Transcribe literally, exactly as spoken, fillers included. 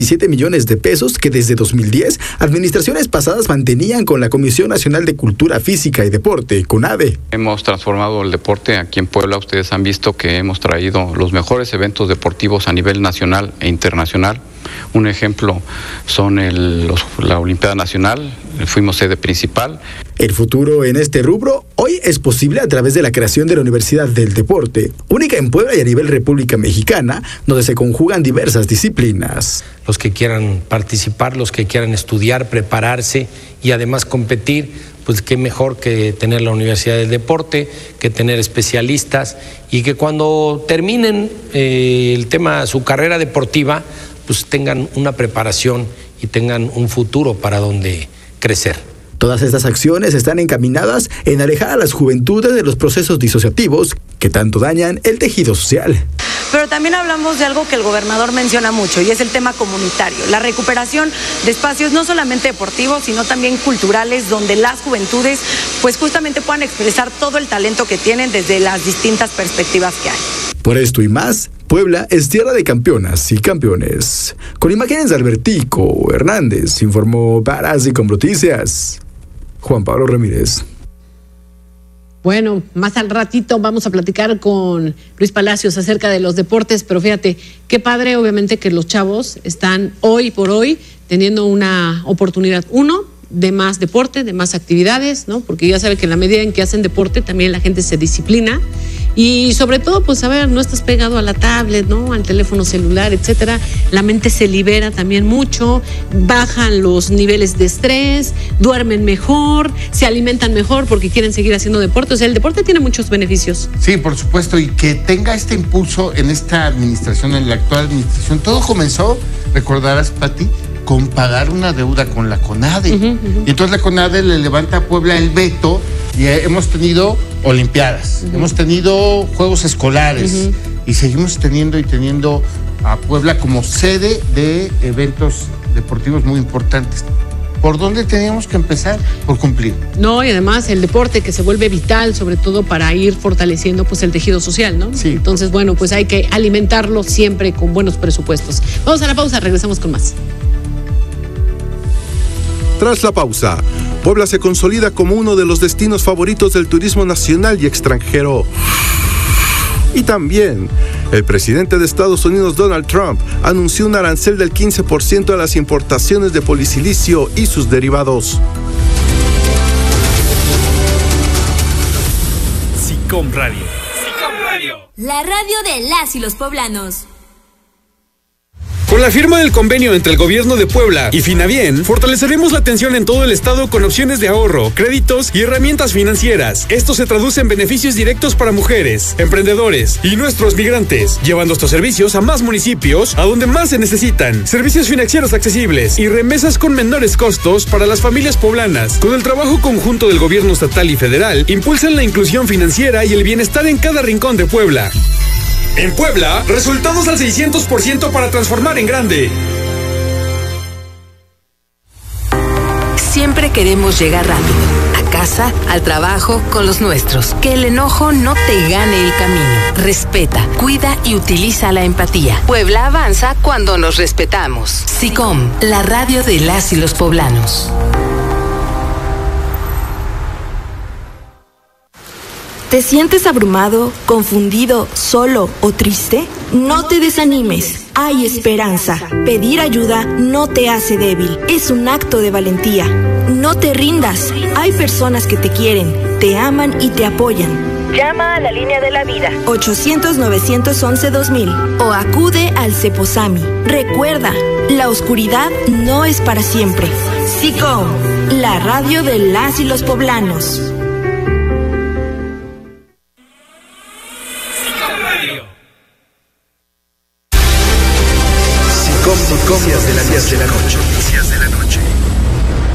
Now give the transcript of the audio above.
siete millones de pesos que desde dos mil diez administraciones pasadas mantenían con la Comisión Nacional de Cultura Física y Deporte, CONADE. Hemos transformado el deporte aquí en Puebla. Ustedes han visto que hemos traído los mejores eventos deportivos a nivel nacional e internacional. Un ejemplo son el, los, la Olimpiada Nacional, fuimos sede principal. El futuro en este rubro hoy es posible a través de la creación de la Universidad del Deporte, única en Puebla y a nivel República Mexicana, donde se conjugan diversas disciplinas. Los que quieran participar, los que quieran estudiar, prepararse y además competir, pues qué mejor que tener la Universidad del Deporte, que tener especialistas y que cuando terminen eh, el tema, su carrera deportiva, pues tengan una preparación y tengan un futuro para donde crecer. Todas estas acciones están encaminadas en alejar a las juventudes de los procesos disociativos que tanto dañan el tejido social. Pero también hablamos de algo que el gobernador menciona mucho y es el tema comunitario, la recuperación de espacios no solamente deportivos, sino también culturales, donde las juventudes pues justamente puedan expresar todo el talento que tienen desde las distintas perspectivas que hay. Por esto y más, Puebla es tierra de campeonas y campeones. Con imágenes de Albertico Hernández, informó para Así Como Noticias, Juan Pablo Ramírez. Bueno, más al ratito vamos a platicar con Luis Palacios acerca de los deportes, pero fíjate, qué padre obviamente que los chavos están hoy por hoy teniendo una oportunidad, uno, de más deporte, de más actividades, ¿no? Porque ya sabe que en la medida en que hacen deporte también la gente se disciplina y sobre todo, pues a ver, no estás pegado a la tablet, ¿no? Al teléfono celular, etcétera. La mente se libera también mucho, bajan los niveles de estrés, duermen mejor, se alimentan mejor porque quieren seguir haciendo deporte. O sea, el deporte tiene muchos beneficios. Sí, por supuesto, y que tenga este impulso en esta administración, en la actual administración. Todo comenzó, recordarás, Pati, con pagar una deuda con la CONADE. Uh-huh, uh-huh. Y entonces la CONADE le levanta a Puebla el veto y eh, hemos tenido olimpiadas, uh-huh. hemos tenido juegos escolares uh-huh. y seguimos teniendo y teniendo a Puebla como sede de eventos deportivos muy importantes. ¿Por dónde teníamos que empezar? Por cumplir. No, y además el deporte que se vuelve vital, sobre todo para ir fortaleciendo pues el tejido social, ¿no? Sí. Entonces, bueno, pues hay que alimentarlo siempre con buenos presupuestos. Vamos a la pausa, regresamos con más. Tras la pausa, Puebla se consolida como uno de los destinos favoritos del turismo nacional y extranjero. Y también, el presidente de Estados Unidos, Donald Trump, anunció un arancel del quince por ciento a las importaciones de polisilicio y sus derivados. SICOM Radio. SICOM Radio. La radio de las y los poblanos. Con la firma del convenio entre el gobierno de Puebla y Finavien, fortaleceremos la atención en todo el estado con opciones de ahorro, créditos y herramientas financieras. Esto se traduce en beneficios directos para mujeres, emprendedores y nuestros migrantes, llevando estos servicios a más municipios, a donde más se necesitan. Servicios financieros accesibles y remesas con menores costos para las familias poblanas. Con el trabajo conjunto del gobierno estatal y federal, impulsan la inclusión financiera y el bienestar en cada rincón de Puebla. En Puebla, resultados al seiscientos por ciento para transformar en grande. Siempre queremos llegar rápido, a casa, al trabajo, con los nuestros. Que el enojo no te gane el camino. Respeta, cuida y utiliza la empatía. Puebla avanza cuando nos respetamos. SICOM, la radio de las y los poblanos. ¿Te sientes abrumado, confundido, solo o triste? No te desanimes, hay esperanza. Pedir ayuda no te hace débil, es un acto de valentía. No te rindas, hay personas que te quieren, te aman y te apoyan. Llama a la línea de la vida ochocientos, novecientos once, dos mil o acude al Ceposami. Recuerda, la oscuridad no es para siempre. SICOM, la radio de las y los poblanos. SICOM Noticias de las diez de la noche.